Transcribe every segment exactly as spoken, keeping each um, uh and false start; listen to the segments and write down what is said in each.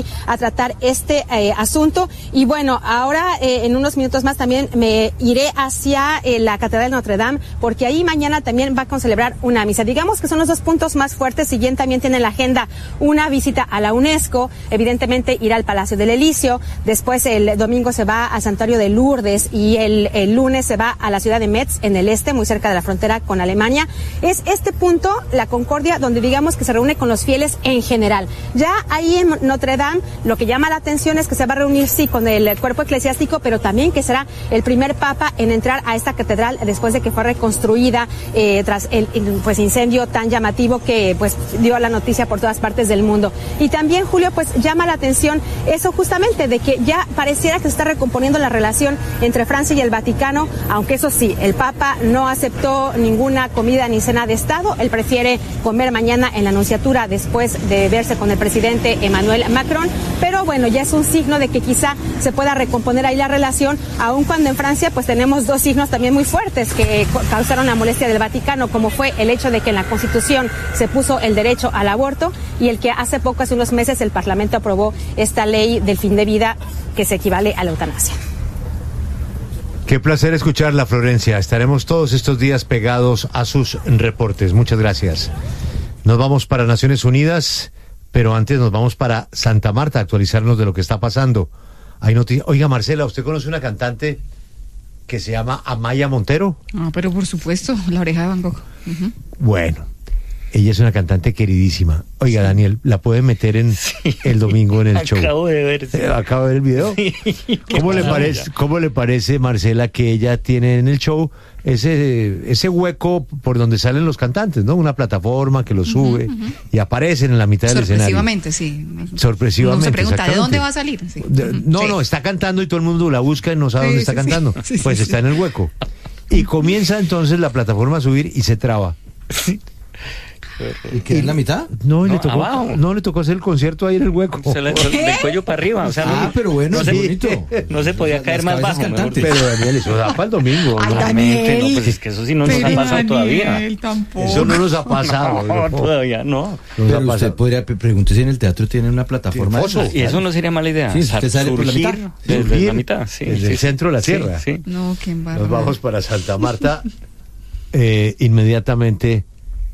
aquí a tratar este eh, asunto. Y bueno, ahora eh, en unos minutos más también me iré hacia eh, la Catedral de Notre Dame, porque ahí mañana también va a celebrar una misa. Digamos que son los dos puntos más fuertes. Si bien también tiene en la agenda una visita a la UNESCO, evidentemente irá al Palacio del Elíseo, después el domingo se va al Santuario de Lourdes y el, el lunes se va a la ciudad de Metz, en el este, muy cerca de la frontera con Alemania. Es este punto, la Concordia, donde digamos que se reúne con los fieles en general. Ya ahí en Notre Dame, lo que llama la atención es que se va a reunir, sí, con el cuerpo eclesiástico, pero también que será el primer papa en entrar a esta catedral después de que fue reconstruida eh, tras el pues incendio tan llamativo que pues dio la noticia por todas partes del mundo. Y también, Julio, pues llama la atención eso justamente de que ya pareciera que se está recomponiendo la relación entre Francia y el Vaticano, aunque eso sí, el Papa no aceptó ninguna comida ni cena de Estado. Él prefiere comer mañana en la Nunciatura después de verse con el presidente Emmanuel Macron, pero bueno, ya es un signo de que quizá se pueda recomponer ahí la relación, aun cuando en Francia pues tenemos dos signos también muy fuertes que causaron la molestia del Vaticano, como fue el hecho de que en la Constitución se puso el derecho al aborto y el que hace poco, hace unos meses, el Parlamento aprobó esta ley del fin de vida que se equivale a la eutanasia. Qué placer escucharla, Florencia. Estaremos todos estos días pegados a sus reportes. Muchas gracias. Nos vamos para Naciones Unidas, pero antes nos vamos para Santa Marta a actualizarnos de lo que está pasando. Hay noticias. Oiga, Marcela, ¿usted conoce una cantante que se llama Amaya Montero? Ah, pero por supuesto, La Oreja de Van Gogh. Uh-huh. Bueno, ella es una cantante queridísima. Oiga, sí. Daniel, ¿la puede meter en sí. el domingo en el show? Acabo de ver. Sí. Acabo de ver el video. Sí. ¿Cómo le parece, cómo le parece, Marcela, que ella tiene en el show ese ese hueco por donde salen los cantantes, ¿no? Una plataforma que los sube uh-huh, uh-huh. y aparecen en la mitad del escenario. Sorpresivamente, sí. Sorpresivamente. Uno se pregunta, ¿de dónde va a salir? Sí. De, no, sí. no, está cantando y todo el mundo la busca y no sabe sí, dónde está sí, cantando. Sí. Pues sí, está sí. en el hueco. Y comienza entonces la plataforma a subir y se traba. ¿Y queda en la mitad? No, no, le tocó, abajo. no le tocó hacer el concierto ahí en el hueco. Se le, del cuello para arriba. O sea, ah, no, pero bueno, no es se, bonito. No se podía Las caer más bajo. Pero Daniel, eso da para el domingo. Ay, ¿no? Daniel. No, pues es que eso sí no nos pero ha pasado Daniel, todavía. Tampoco. Eso no nos ha pasado. No, no. Todavía no. Pero usted pasado. podría preguntar si en el teatro tienen una plataforma. Sí, y eso no sería mala idea. Sí, usted sale por la mitad. Desde surgir la mitad, sí. Desde sí, el centro de la sí, tierra. Sí. No, qué embarrada. Nos vamos para Santa Marta eh, inmediatamente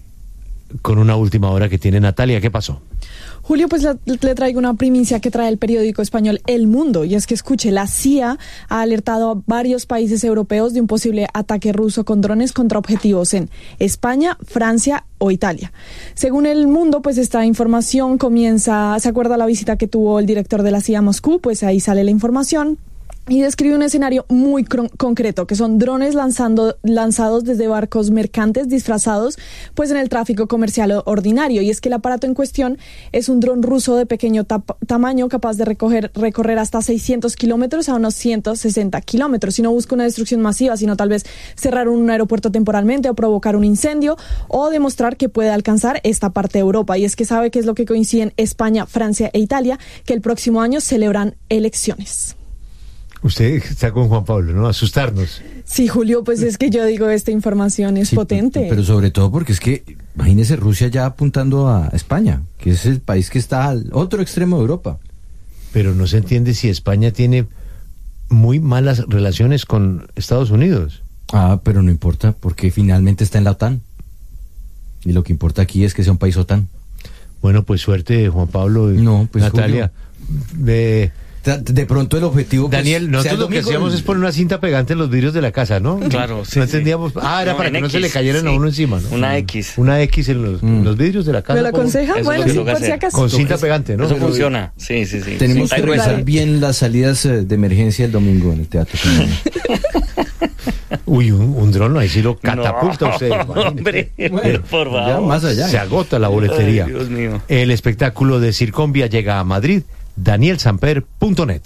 con una última hora que tiene Natalia. ¿Qué pasó? Julio, pues le, le traigo una primicia que trae el periódico español El Mundo, y es que, escuche, la C I A ha alertado a varios países europeos de un posible ataque ruso con drones contra objetivos en España, Francia o Italia. Según El Mundo, pues esta información comienza, ¿se acuerda la visita que tuvo el director de la C I A a Moscú? Pues ahí sale la información. Y describe un escenario muy cron- concreto, que son drones lanzando, lanzados desde barcos mercantes disfrazados pues en el tráfico comercial ordinario. Y es que el aparato en cuestión es un dron ruso de pequeño tap- tamaño, capaz de recoger, recorrer hasta seiscientos kilómetros a unos ciento sesenta kilómetros. Y no busca una destrucción masiva, sino tal vez cerrar un aeropuerto temporalmente o provocar un incendio o demostrar que puede alcanzar esta parte de Europa. Y es que sabe que es lo que coinciden España, Francia e Italia, que el próximo año celebran elecciones. Usted está con Juan Pablo, ¿no? Asustarnos. Sí, Julio, pues es que yo digo, esta información es sí, potente. Pero, pero sobre todo porque es que, imagínese Rusia ya apuntando a España, que es el país que está al otro extremo de Europa. Pero no se entiende si España tiene muy malas relaciones con Estados Unidos. Ah, pero no importa, porque finalmente está en la OTAN. Y lo que importa aquí es que sea un país OTAN. Bueno, pues suerte, Juan Pablo y no, pues, Natalia. De... De pronto el objetivo... Daniel, pues, nosotros lo que hacíamos es poner una cinta pegante en los vidrios de la casa, ¿no? Claro, sí. No entendíamos... Sí. Ah, era no, para que X, no se le cayeran sí. a uno encima, ¿no? Una X. Una X en los, mm. en los vidrios de la casa. ¿Me lo aconseja? Bueno, sí, por si acaso. Con cinta pegante, ¿no? Eso Pero, funciona, sí, sí, sí. Tenemos sí, que revisar bien las salidas de emergencia el domingo en el teatro. Uy, un, un dron, ahí sí lo catapulta no, usted. Hombre, bueno, por favor. Ya, más allá. Se agota la boletería. Ay, Dios mío. El espectáculo de Circonvia llega a Madrid. Daniel Samper punto net.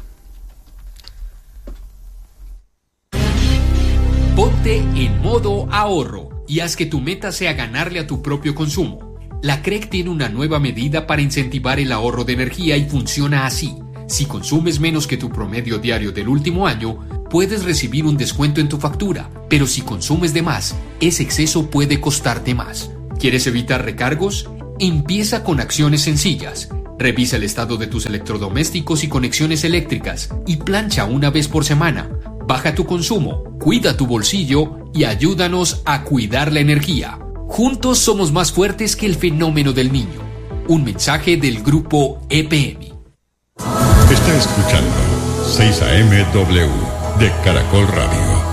Ponte en modo ahorro y haz que tu meta sea ganarle a tu propio consumo. La C R E C tiene una nueva medida para incentivar el ahorro de energía y funciona así. Si consumes menos que tu promedio diario del último año, puedes recibir un descuento en tu factura, pero si consumes de más, ese exceso puede costarte más. ¿Quieres evitar recargos? Empieza con acciones sencillas. Revisa el estado de tus electrodomésticos y conexiones eléctricas y plancha una vez por semana. Baja tu consumo, cuida tu bolsillo y ayúdanos a cuidar la energía. Juntos somos más fuertes que el fenómeno del niño. Un mensaje del grupo E P M. Está escuchando seis A M W de Caracol Radio.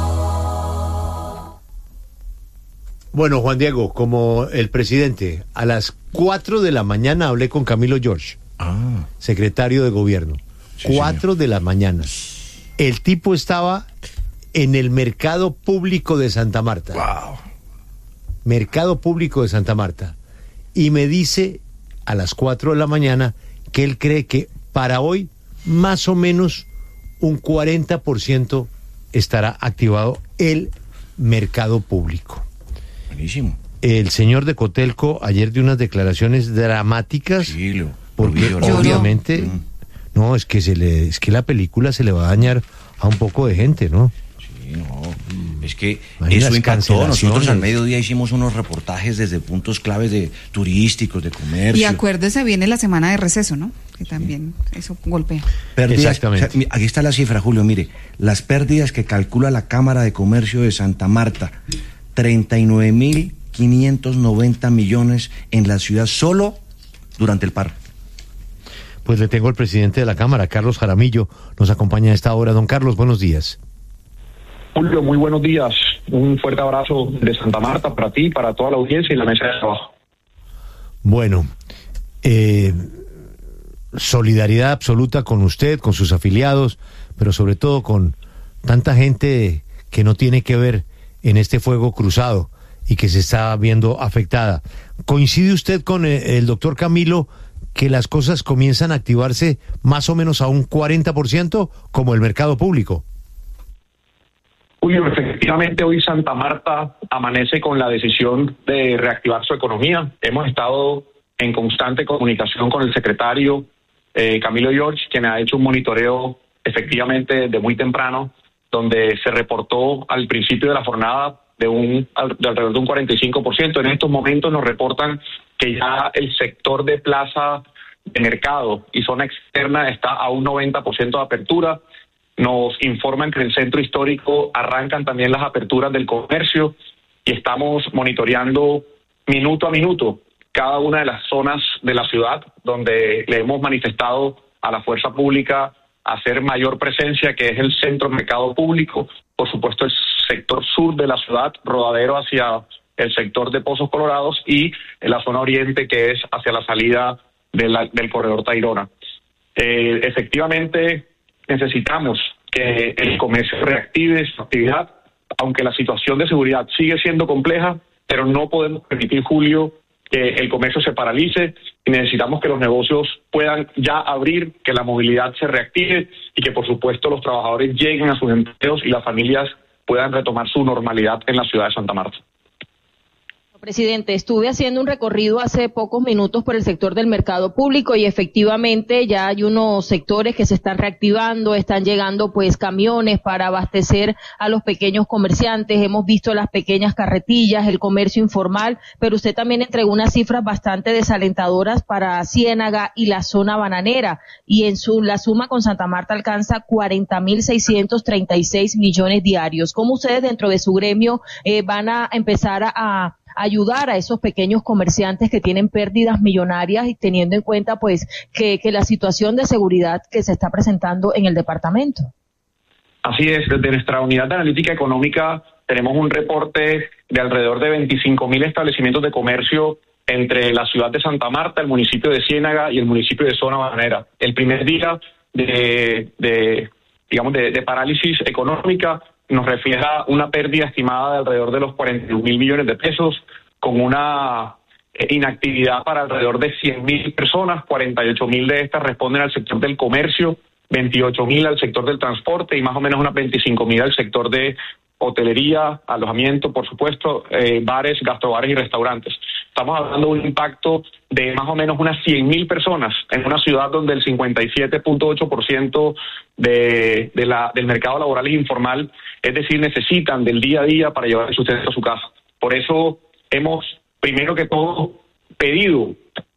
Bueno, Juan Diego, como el presidente, a las cuatro de la mañana hablé con Camilo George, ah. secretario de gobierno. Sí, cuatro de la mañana. El tipo estaba en el mercado público de Santa Marta. Wow. Mercado público de Santa Marta. Y me dice a las cuatro de la mañana que él cree que para hoy más o menos un cuarenta por ciento estará activado el mercado público. Buenísimo. El señor de Cotelco ayer dio unas declaraciones dramáticas. Sí, lo, porque lo obviamente mm. no, es que se le es que la película se le va a dañar a un poco de gente, ¿no? Sí, no. Es que Imagínate eso impactó. Nosotros al mediodía hicimos unos reportajes desde puntos claves de turísticos, de comercio. Y acuérdese, viene la semana de receso, ¿no? Que también sí. eso golpea. Pérdidas, exactamente. O sea, aquí está la cifra, Julio, mire, las pérdidas que calcula la Cámara de Comercio de Santa Marta, treinta y nueve mil quinientos noventa millones en la ciudad solo durante el paro. Pues le tengo al presidente de la Cámara, Carlos Jaramillo, nos acompaña a esta hora. Don Carlos, buenos días. Julio, muy buenos días. Un fuerte abrazo de Santa Marta para ti, para toda la audiencia y la mesa de trabajo. Bueno, eh, solidaridad absoluta con usted, con sus afiliados, pero sobre todo con tanta gente que no tiene que ver en este fuego cruzado y que se está viendo afectada. ¿Coincide usted con el doctor Camilo que las cosas comienzan a activarse más o menos a un cuarenta por ciento como el mercado público? Julio, efectivamente hoy Santa Marta amanece con la decisión de reactivar su economía. Hemos estado en constante comunicación con el secretario eh, Camilo George, quien ha hecho un monitoreo efectivamente de muy temprano, donde se reportó al principio de la jornada de un de alrededor de un cuarenta y cinco por ciento. En estos momentos nos reportan que ya el sector de plaza de mercado y zona externa está a un noventa por ciento de apertura. Nos informan que en el centro histórico arrancan también las aperturas del comercio y estamos monitoreando minuto a minuto cada una de las zonas de la ciudad donde le hemos manifestado a la fuerza pública hacer mayor presencia, que es el centro mercado público, por supuesto el sector sur de la ciudad, Rodadero hacia el sector de Pozos Colorados y en la zona oriente, que es hacia la salida de la, del corredor Tayrona. Eh, efectivamente, necesitamos que el comercio reactive su actividad, aunque la situación de seguridad sigue siendo compleja, pero no podemos permitir, Julio, que el comercio se paralice y necesitamos que los negocios puedan ya abrir, que la movilidad se reactive y que, por supuesto, los trabajadores lleguen a sus empleos y las familias puedan retomar su normalidad en la ciudad de Santa Marta. Presidente, estuve haciendo un recorrido hace pocos minutos por el sector del mercado público y efectivamente ya hay unos sectores que se están reactivando, están llegando pues camiones para abastecer a los pequeños comerciantes, hemos visto las pequeñas carretillas, el comercio informal, pero usted también entregó unas cifras bastante desalentadoras para Ciénaga y la zona bananera y en su la suma con Santa Marta alcanza cuarenta mil seiscientos treinta y seis millones diarios. ¿Cómo ustedes dentro de su gremio eh, van a empezar a, a ayudar a esos pequeños comerciantes que tienen pérdidas millonarias y teniendo en cuenta pues que, que la situación de seguridad que se está presentando en el departamento? Así es, desde nuestra unidad de analítica económica tenemos un reporte de alrededor de veinticinco mil establecimientos de comercio entre la ciudad de Santa Marta, el municipio de Ciénaga y el municipio de Zona Bananera. El primer día de, de digamos, de, de parálisis económica nos refleja una pérdida estimada de alrededor de los cuarenta y un mil millones de pesos, con una inactividad para alrededor de cien mil personas, cuarenta y ocho mil de estas responden al sector del comercio, veintiocho mil al sector del transporte y más o menos unas veinticinco mil al sector de hotelería, alojamiento, por supuesto, eh, bares, gastrobares y restaurantes. Estamos hablando de un impacto de más o menos unas cien mil personas en una ciudad donde el cincuenta y siete punto ocho por ciento de, de la, del mercado laboral es informal, es decir, necesitan del día a día para llevar el sustento a su casa. Por eso hemos, primero que todo, pedido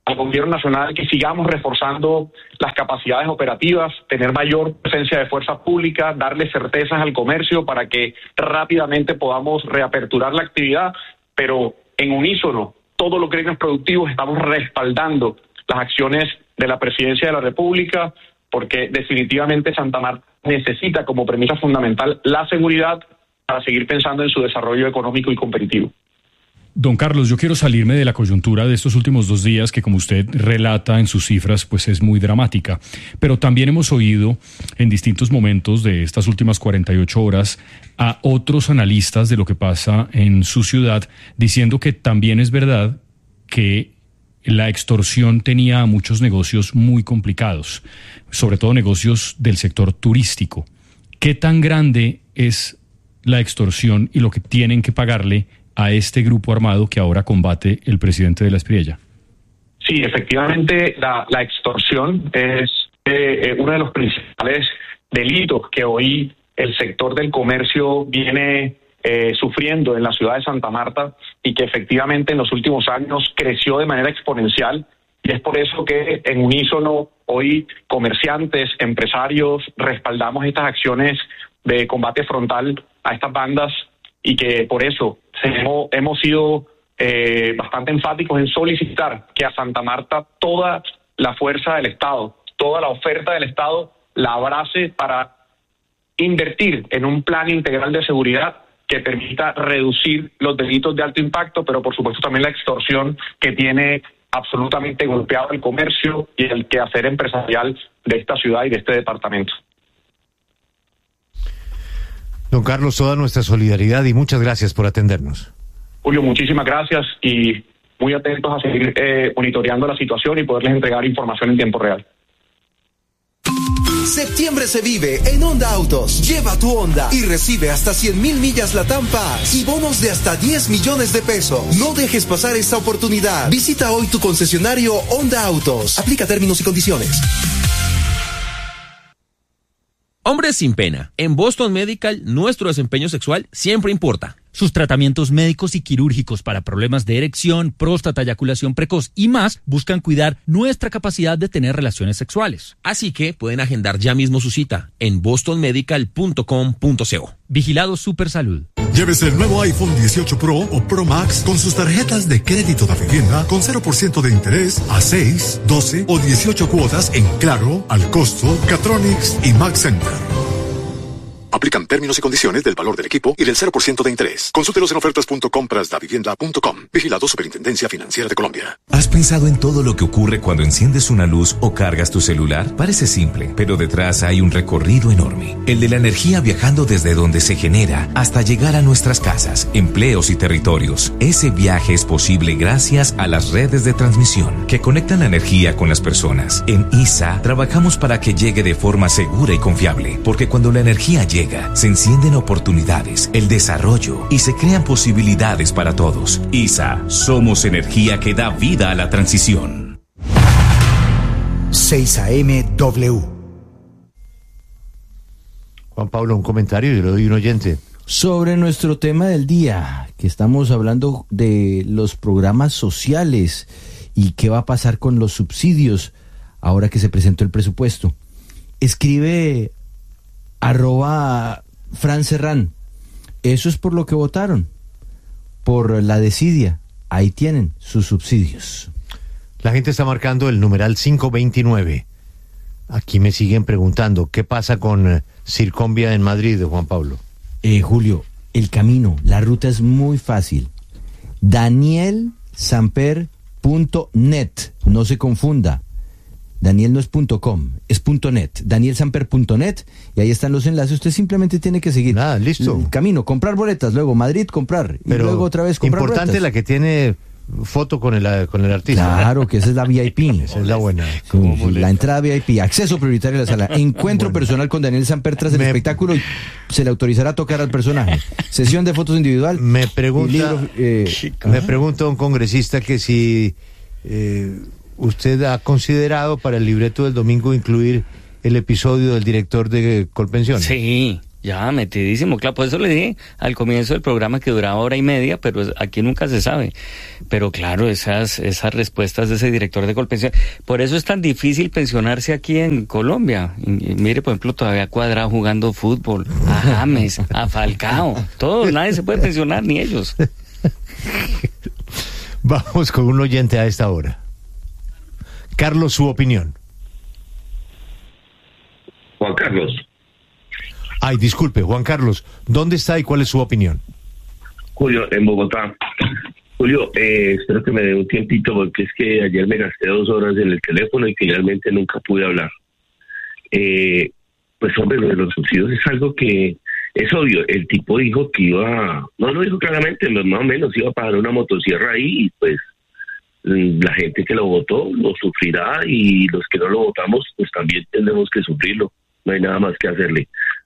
al gobierno nacional que sigamos reforzando las capacidades operativas, tener mayor presencia de fuerza pública, darle certezas al comercio para que rápidamente podamos reaperturar la actividad, pero en unísono, todos los gremios productivos estamos respaldando las acciones de la Presidencia de la República, porque definitivamente Santa Marta necesita como premisa fundamental la seguridad para seguir pensando en su desarrollo económico y competitivo. Don Carlos, yo quiero salirme de la coyuntura de estos últimos dos días que, como usted relata en sus cifras, pues es muy dramática. Pero también hemos oído en distintos momentos de estas últimas cuarenta y ocho horas a otros analistas de lo que pasa en su ciudad diciendo que también es verdad que la extorsión tenía muchos negocios muy complicados, sobre todo negocios del sector turístico. ¿Qué tan grande es la extorsión y lo que tienen que pagarle a este grupo armado que ahora combate el presidente de la Espriella? Sí, efectivamente, la, la extorsión es eh, uno de los principales delitos que hoy el sector del comercio viene eh, sufriendo en la ciudad de Santa Marta y que efectivamente en los últimos años creció de manera exponencial. Y es por eso que en unísono hoy comerciantes, empresarios, respaldamos estas acciones de combate frontal a estas bandas y que por eso hemos, hemos sido eh, bastante enfáticos en solicitar que a Santa Marta toda la fuerza del Estado, toda la oferta del Estado la abrace para invertir en un plan integral de seguridad que permita reducir los delitos de alto impacto, pero por supuesto también la extorsión que tiene absolutamente golpeado el comercio y el quehacer empresarial de esta ciudad y de este departamento. Don Carlos, toda nuestra solidaridad y muchas gracias por atendernos. Julio, muchísimas gracias y muy atentos a seguir eh, monitoreando la situación y poderles entregar información en tiempo real. Septiembre se vive en Honda Autos. Lleva tu Honda y recibe hasta cien mil millas Latam Pass y bonos de hasta diez millones de pesos. No dejes pasar esta oportunidad. Visita hoy tu concesionario Honda Autos. Aplica términos y condiciones. Hombres sin pena. En Boston Medical, nuestro desempeño sexual siempre importa. Sus tratamientos médicos y quirúrgicos para problemas de erección, próstata, eyaculación precoz y más buscan cuidar nuestra capacidad de tener relaciones sexuales. Así que pueden agendar ya mismo su cita en boston medical punto com punto co. Vigilado Supersalud. Llévese el nuevo iPhone dieciocho Pro o Pro Max con sus tarjetas de crédito de vivienda con cero por ciento de interés a seis, doce o dieciocho cuotas en Claro, Al Costo, Catronics y Max Center. Aplican términos y condiciones del valor del equipo y del cero por ciento de interés. Consúltelos en ofertas punto compras da vivienda punto com. Vigilado Superintendencia Financiera de Colombia. ¿Has pensado en todo lo que ocurre cuando enciendes una luz o cargas tu celular? Parece simple, pero detrás hay un recorrido enorme. El de la energía viajando desde donde se genera hasta llegar a nuestras casas, empleos y territorios. Ese viaje es posible gracias a las redes de transmisión que conectan la energía con las personas. En I S A trabajamos para que llegue de forma segura y confiable, porque cuando la energía llega, se encienden oportunidades, el desarrollo y se crean posibilidades para todos. I S A, somos energía que da vida a la transición. seis A M W. Juan Pablo, un comentario y le doy un oyente. Sobre nuestro tema del día, que estamos hablando de los programas sociales y qué va a pasar con los subsidios ahora que se presentó el presupuesto. Escribe arroba Fran Serrán, eso es por lo que votaron, por la desidia, ahí tienen sus subsidios. La gente está marcando el numeral cinco veintinueve. Aquí me siguen preguntando, ¿qué pasa con Circonvia en Madrid, Juan Pablo? Eh, Julio, el camino, la ruta es muy fácil. daniel samper punto net, no se confunda. Daniel no es .com, es .net, daniel samper punto net, y ahí están los enlaces. Usted simplemente tiene que seguir. Nada, listo. El camino, comprar boletas, luego Madrid, comprar, pero y luego otra vez comprar importante boletas. La que tiene foto con el, con el artista. Claro, que esa es la V I P. Esa es la buena. Sí, la entrada V I P, acceso prioritario a la sala, encuentro bueno. personal con Daniel Samper tras el me... espectáculo y se le autorizará a tocar al personaje. Sesión de fotos individual. Me pregunta, libro, eh, me pregunta un congresista que si... Eh, ¿usted ha considerado para el libreto del domingo incluir el episodio del director de Colpensiones? Sí, Ya, metidísimo, claro, por eso le dije al comienzo del programa que duraba hora y media, pero aquí nunca se sabe. Pero claro, esas esas respuestas de ese director de Colpensión, por eso es tan difícil pensionarse aquí en Colombia. Y, y mire, por ejemplo, todavía Cuadrado jugando fútbol, a James, a Falcao, todos, nadie se puede pensionar, ni ellos. Vamos con un oyente a esta hora. Carlos, su opinión. Juan Carlos. Ay, disculpe, Juan Carlos, ¿dónde está y cuál es su opinión? Julio, en Bogotá. Julio, eh, espero que me dé un tiempito porque es que ayer me gasté dos horas en el teléfono y finalmente nunca pude hablar. Eh, pues hombre, lo de los subsidios es algo que es obvio. El tipo dijo que iba, no lo dijo claramente, más o menos iba a pagar una motosierra ahí y pues la gente que lo votó lo sufrirá y los que no lo votamos pues también tendremos que sufrirlo. No hay nada más que hacerle.